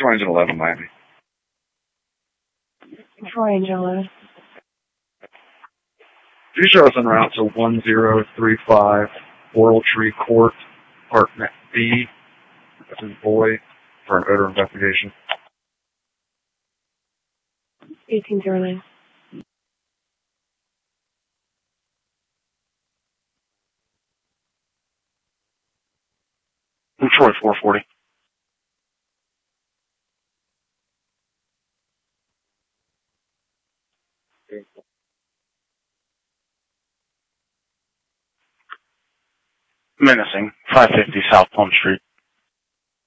Central Engine 11, Miami. Central Engine 11. Could you show us en route to 1035 Laurel Tree Court, Apartment B, that's in Boy, for an odor investigation? 1809. Troy 440. Menacing, 550 South Plum Street.